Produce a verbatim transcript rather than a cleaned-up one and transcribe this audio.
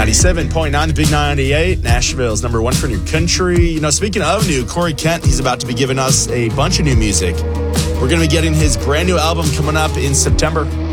ninety-seven point nine, the Big ninety-eight, Nashville's number one for new country. You know, speaking of new, Corey Kent, he's about to be giving us a bunch of new music. We're going to be getting his brand new album coming up in September.